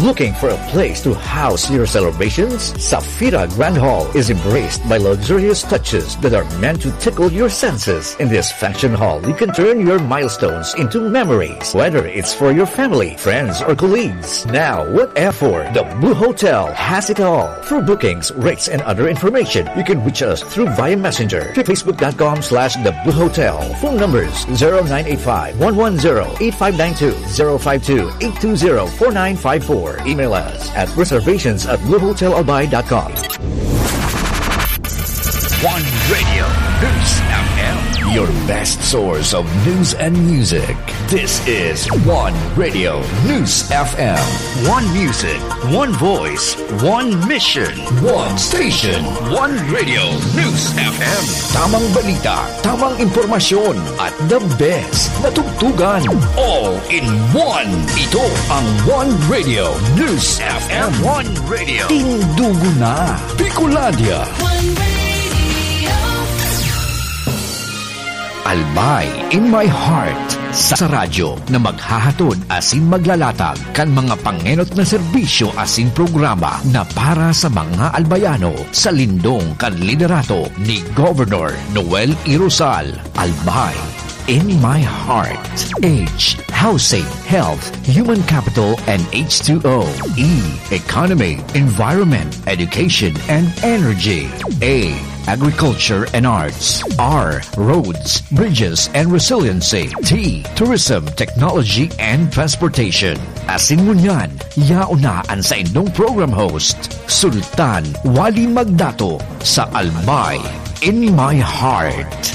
Looking for a place to house your celebrations? Safira Grand Hall is embraced by luxurious touches that are meant to tickle your senses. In this function hall, you can turn your milestones into memories, whether it's for your family, friends, or colleagues. Now, what for? The Blue Hotel has it all. For bookings, rates, and other information, you can reach us through via Messenger, facebook.com/The Blue Hotel. Phone numbers 0985-110-8592, 052-820-4954. Email us at reservations@bluehotelalbay.com. One Radio News FM, your best source of news and music. This is One Radio News FM. One music, one voice, one mission, one station. One Radio News FM. Tamang balita, tamang impormasyon, at the best na tugtugan. All in one. Ito ang One Radio News FM. One Radio. Tindugo na. Bicolania. Albay in my heart sa radyo na maghahatod asin maglalatag kan mga pangenot na serbisyo asin programa na para sa mga albayano sa lindong kan liderato ni Governor Noel Irosal. Albay in my heart. H. Housing, health, human capital, and H2O. E. Economy, environment, education, and energy. A. Agriculture and arts. R. Roads, bridges, and resiliency. T. Tourism, technology, and transportation. Asin mo niyan, yaunaan sa inyong program host, Sultan Wali Magdato sa Albay in my heart.